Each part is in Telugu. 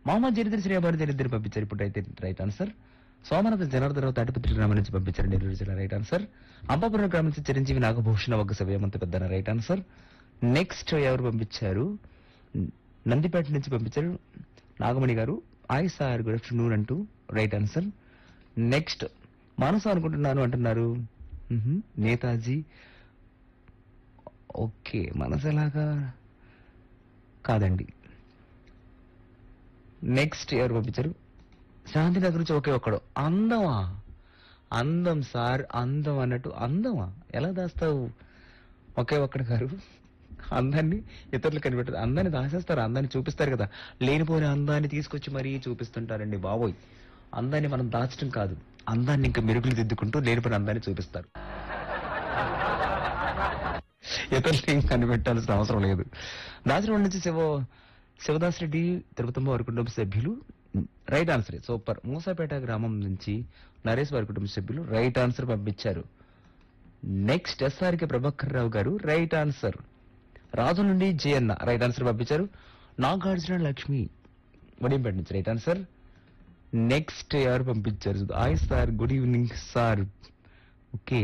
మహమ్మద్ జరిద్ర శ్రీబాబు జరిద్ర పంపించారు ఇప్పుడు అయితే రైట్ ఆన్సర్. సోమనాథ జనార్దనరావు తాటిపత్రి గ్రామం నుంచి పంపించారు నెల్లూరు జిల్లా రైట్ ఆన్సర్. అంబాపురం గ్రామం నుంచి చిరంజీవి నాగభూషణ ఒక సవ్యమంత పెద్దన రైట్ ఆన్సర్. నెక్స్ట్ ఎవరు పంపించారు? నందిపేట నుంచి పంపించారు నాగమణి గారు. హాయ్ సార్ గుడ్ ఆఫ్టర్నూన్ అంటూ రైట్ ఆన్సర్. నెక్స్ట్ మనసు అనుకుంటున్నాను అంటున్నారు నేతాజీ. ఓకే మనసు ఎలాగా కాదండి. నెక్స్ట్ ఎవరు పంపించారు? శాంతినగర్ నుంచి ఒకే ఒక్కడు. అందమా? అందం సార్ అందం అన్నట్టు అందమా ఎలా దాస్తావు ఒకే ఒక్కడు గారు? అందాన్ని ఇతరులు కనిపెట్టదు, అందాన్ని దాచేస్తారు, అందాన్ని చూపిస్తారు కదా. లేనిపోయిన అందాన్ని తీసుకొచ్చి మరీ చూపిస్తుంటారండి బాబోయ్. అందాన్ని మనం దాచడం కాదు, అందాన్ని ఇంకా మెరుగులు దిద్దుకుంటూ లేనిపోయిన అందాన్ని చూపిస్తారు. ఇతరులు ఏం కనిపెట్టాల్సిన అవసరం లేదు. దాచడం నుంచి శివదాస్ రెడ్డి తిరుపతమ్మ వారి కుటుంబ సభ్యులు రైట్ ఆన్సర్. సూపర్. మూసాపేట గ్రామం నుంచి నరేష్ వారి కుటుంబ సభ్యులు రైట్ ఆన్సర్ పంపించారు. నెక్స్ట్ ఎస్ఆర్కే ప్రభాకర్ రావు గారు రైట్ ఆన్సర్. రాజు నుండి జయన్న రైట్ ఆన్సర్ పంపించారు. నాగార్జున లక్ష్మి వడింపేట నుంచి రైట్ ఆన్సర్. నెక్స్ట్ ఎవరు పంపించారు? Hi sir good evening sir. Okay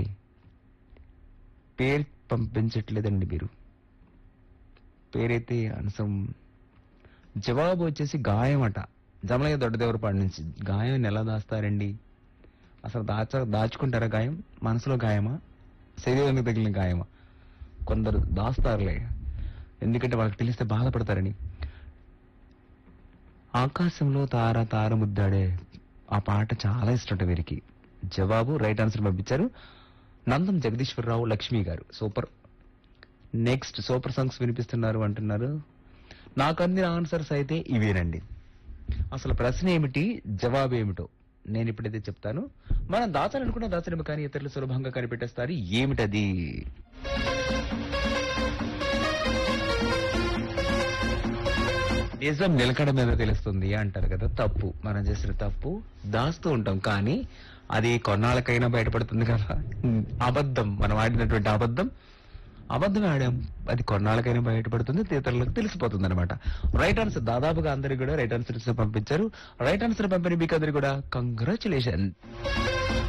పేరు పంపించట్లేదండి మీరు, పేరైతే అనసం. జవాబు వచ్చేసి గాయం అట. జమలయ్య దొడ్డదేవరపాడు నుంచి. గాయం ఎలా దాస్తారండి? అసలు దాచుకుంటారా గాయం? మనసులో గాయమా, శరీరానికి తగిలిన గాయమా? కొందరు దాస్తారులే, ఎందుకంటే వాళ్ళకి తెలిస్తే బాధపడతారని. ఆకాశంలో తార తార ముద్దాడే ఆ పాట చాలా ఇష్టం వీరికి. జవాబు రైట్ ఆన్సర్ పంపించారు నందం జగదీశ్వరరావు లక్ష్మి గారు. సూపర్. నెక్స్ట్ సూపర్ సాంగ్స్ వినిపిస్తున్నారు అంటున్నారు. నాకు అందిన ఆన్సర్స్ అయితే ఇవేనండి. అసలు ప్రశ్న ఏమిటి, జవాబు ఏమిటో నేను ఇప్పుడైతే చెప్తాను. మనం దాచాలనుకున్న దాచడము, కానీ ఇతరులు సులభంగా కనిపెట్టేస్తారు. ఏమిటది? నిజం నిలకడ మీద తెలుస్తుంది అంటారు కదా. తప్పు, మనం చేసిన తప్పు దాస్తూ ఉంటాం, కానీ అది కొన్నాళ్ళకైనా బయటపడుతుంది కదా. అబద్ధం, మనం ఆడినటువంటి అబద్ధమే ఆడాం, అది కొన్నాళ్ళకైనా బయటపడుతుంది, ఇతరులకు తెలిసిపోతుంది అనమాట. రైట్ ఆన్సర్ దాదాపుగా అందరికి కూడా రైట్ ఆన్సర్ పంపించారు. రైట్ ఆన్సర్ పంపిన మీకు అందరికి కూడా కంగ్రాచులేషన్.